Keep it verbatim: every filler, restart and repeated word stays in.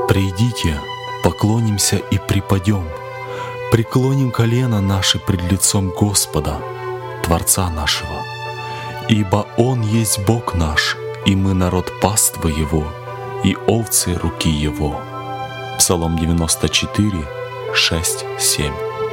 Придите, поклонимся и припадем, преклоним колено наши пред лицом Господа, Творца нашего. Ибо Он есть Бог наш, и мы народ паства Его, и овцы руки Его. Псалом девяносто четыре, шесть, семь.